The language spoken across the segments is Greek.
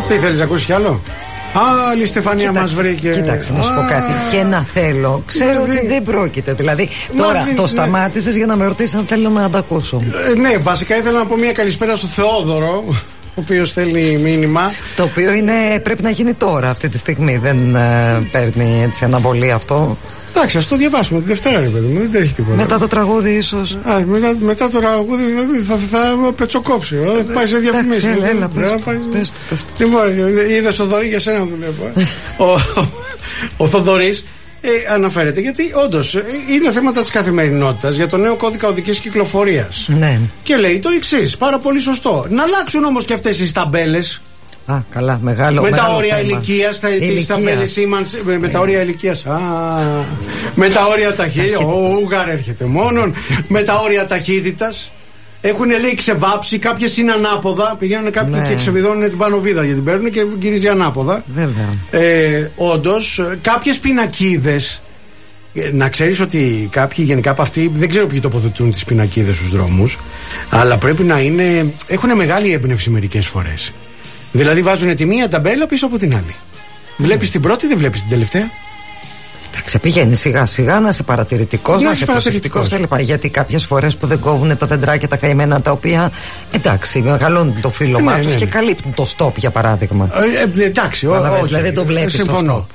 Τι θέλεις να ακούσεις κι άλλο? Άλλη η Στεφανία μας βρήκε. Κοίταξε να σου πω κάτι. Και να θέλω. Ξέρω ότι δεν πρόκειται. Δηλαδή, τώρα το σταμάτησες για να με ρωτήσεις αν θέλω να το ακούσω. Ναι, βασικά ήθελα να πω μια καλησπέρα στο Θεόδωρο, ο οποίος θέλει μήνυμα. Το οποίο πρέπει να γίνει τώρα, αυτή τη στιγμή. Δεν παίρνει έτσι αναβολή αυτό. Εντάξει, ας το διαβάσουμε τη Δευτέρα, ρε παιδί μου, δεν τρέχει τίποτα. Μετά το τραγούδι, ίσως. Μετά το τραγούδι θα πετσοκόψει. Πάει σε διαφημίσεις. Έλα, πες το. Είδες ο Θοδωρή, για σένα δουλεύω. Ο Θοδωρής αναφέρεται, γιατί όντως είναι θέματα της καθημερινότητας για το νέο κώδικα οδικής κυκλοφορίας. Ναι. Και λέει το εξής, πάρα πολύ σωστό. Να αλλάξουν όμως και αυτές τις ταμπέλες. Α, καλά, μεγάλο. Με τα όρια ηλικίας, τις ταμπέλες Siemens, με τα όρια ηλικίας. Με τα όρια ταχύτητας. Ο Ούγαρ έρχεται μόνον. Με τα όρια ταχύτητας. Έχουν λέει ξεβάψει, κάποιες είναι ανάποδα. Πηγαίνουν κάποιοι και ξεβιδώνουν την πανοβίδα γιατί την παίρνουν και γυρίζει ανάποδα. Βέβαια. Όντως, κάποιες πινακίδες. Να ξέρεις ότι κάποιοι γενικά από αυτοί δεν ξέρω ποιοι τοποθετούν τις πινακίδες στους δρόμους, αλλά πρέπει να έχουν μεγάλη έμπνευση μερικές φορές. Δηλαδή βάζουν τη μία ταμπέλα πίσω από την άλλη. Βλέπεις την πρώτη, δεν βλέπεις την τελευταία. Εντάξει, πηγαίνει σιγά σιγά να είσαι παρατηρητικός, να είσαι προσεκτικός κλπ. Γιατί κάποιες φορές που δεν κόβουν τα δεντράκια τα καημένα, τα οποία εντάξει, μεγαλώνουν το φύλλωμά τους και καλύπτουν το στόπ, για παράδειγμα. Εντάξει, δηλαδή δεν το βλέπεις. Συμφωνώ.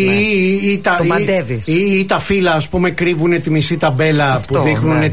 Ή τα φύλλα, ας πούμε, κρύβουν τη μισή ταμπέλα αυτό, που δείχνουν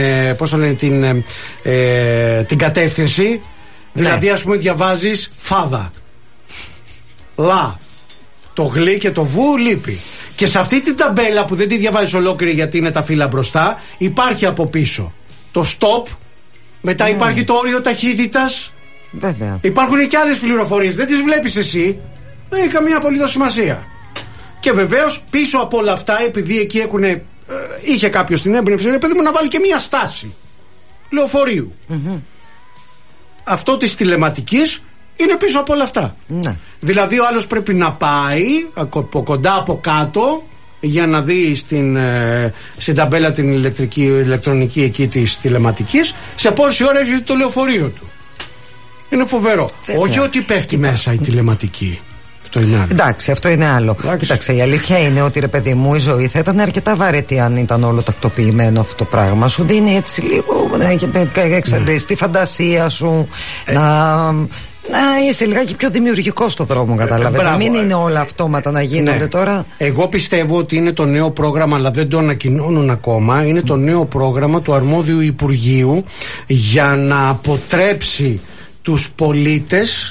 την κατεύθυνση. Δηλαδή, ας πούμε, διαβάζεις φάδα. Λα. Το γλυ και το βου λείπει. Και σε αυτή την ταμπέλα που δεν τη διαβάζεις ολόκληρη γιατί είναι τα φύλλα μπροστά, υπάρχει από πίσω το stop. Μετά υπάρχει το όριο ταχύτητας. Βέβαια. Υπάρχουν και άλλες πληροφορίες. Δεν τις βλέπεις εσύ. Δεν έχει καμία απολύτως σημασία. Και βεβαίως πίσω από όλα αυτά, επειδή εκεί είχε κάποιος την έμπνευση, παιδί μου, να βάλει και μία στάση λεωφορείου. Αυτό της τηλεματικής είναι πίσω από όλα αυτά. Ναι. Δηλαδή ο άλλος πρέπει να πάει από κοντά από κάτω για να δει στην ταμπέλα την ηλεκτρονική εκεί της τηλεματικής σε πόση ώρα έρχεται το λεωφορείο του. Είναι φοβερό. Όχι ότι πέφτει μέσα η τηλεματική. Αυτό είναι άλλο. Εντάξει, αυτό είναι άλλο. Κοίταξε, η αλήθεια είναι ότι, ρε παιδί μου, η ζωή θα ήταν αρκετά βαρετή αν ήταν όλο τακτοποιημένο αυτό το πράγμα. Σου δίνει έτσι λίγο να εξαντλήσει τη φαντασία σου, να είσαι λιγάκι πιο δημιουργικός στο δρόμο, κατάλαβες. Να μην είναι όλα αυτόματα να γίνονται τώρα. Εγώ πιστεύω ότι είναι το νέο πρόγραμμα, αλλά δεν το ανακοινώνουν ακόμα. Είναι το νέο πρόγραμμα του αρμόδιου Υπουργείου για να αποτρέψει τους πολίτες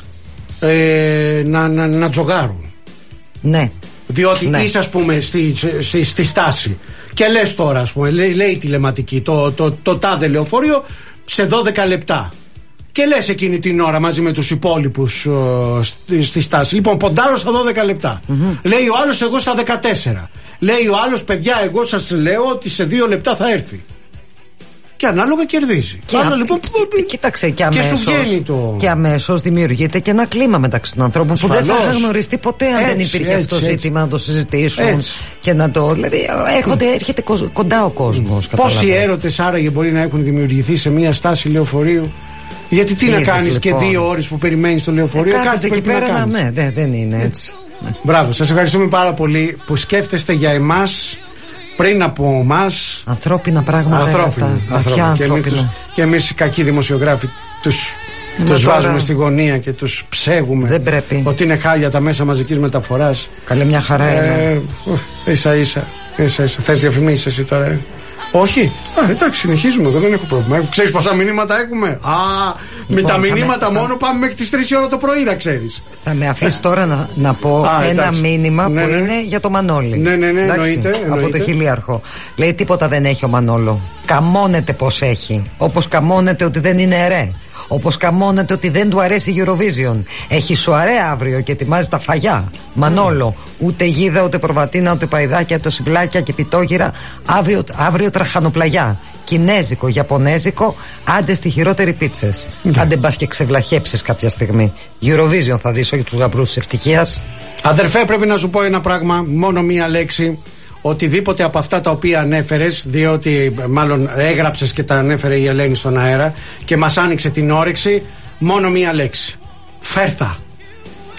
να τζογάρουν. Ναι. Διότι είσαι, ας πούμε, στη στάση και λες τώρα, ας πούμε, λέει η τηλεματική το τάδε λεωφορείο σε 12 λεπτά. Και λες εκείνη την ώρα μαζί με τους υπόλοιπους στη στάση. Λοιπόν, ποντάρω στα 12 λεπτά. Λέει ο άλλος, εγώ στα 14. Λέει ο άλλος, παιδιά, εγώ σας λέω ότι σε 2 λεπτά θα έρθει. Και ανάλογα κερδίζει. Λοιπόν, κοίταξε, και σου βγαίνει το. Και αμέσως δημιουργείται και ένα κλίμα μεταξύ των ανθρώπων που δεν θα γνωριστεί ποτέ αν δεν υπήρχε αυτό το ζήτημα να το συζητήσουν και να το. Δηλαδή, έρχεται κοντά ο κόσμος. Πόσοι έρωτες άραγε μπορεί να έχουν δημιουργηθεί σε μια στάση λεωφορείου? Γιατί τι να κάνεις και 2 ώρες που περιμένεις το λεωφορείο? Κάτι εκεί πέρα, ναι, δεν είναι έτσι. Μπράβο, σας ευχαριστούμε πάρα πολύ που σκέφτεστε για εμάς πριν από εμάς. Ανθρώπινα πράγματα. Ανθρώπινα. Και εμείς οι κακοί δημοσιογράφοι τους βάζουμε στη γωνία και τους ψέγουμε. Δεν πρέπει. Ότι είναι χάλια τα μέσα μαζικής μεταφοράς. Καλή μια χαρά είναι. Ίσα-ίσα. Θες διαφημίσεις εσύ τώρα? Όχι. Εντάξει, συνεχίζουμε. Εγώ δεν έχω πρόβλημα. Ξέρεις πόσα μηνύματα έχουμε? Με τα μηνύματα μόνο πάμε μέχρι τις 3 ώρα το πρωί, να ξέρεις. Θα με αφήσεις τώρα να πω ένα μήνυμα που είναι για το Μανώλη. Ναι, εννοείται. Από το Χιλίαρχο. Λέει, τίποτα δεν έχει ο Μανόλο. Καμώνεται πως έχει. Όπως καμώνεται ότι δεν είναι ερέ. Όπως καμώνεται ότι δεν του αρέσει η Eurovision. Έχει σοαρέ αύριο και ετοιμάζει τα φαγιά. Μανόλο, ούτε γίδα, ούτε προβατίνα, ούτε παϊδάκια, ούτε συμπλάκια και πιτόγυρα. Αύριο τραχανοπλαγιά. Κινέζικο, Ιαπωνέζικο, άντε στη χειρότερη πίψες. Άντε μπας και ξεβλαχέψεις κάποια στιγμή. Eurovision θα δεις, όχι τους γαμπρούς της ευτυχίας. Αδερφέ, πρέπει να σου πω ένα πράγμα, μόνο μία λέξη. Οτιδήποτε από αυτά τα οποία ανέφερες, διότι μάλλον έγραψες και τα ανέφερε η Ελένη στον αέρα και μας άνοιξε την όρεξη, μόνο μία λέξη. Φέρτα.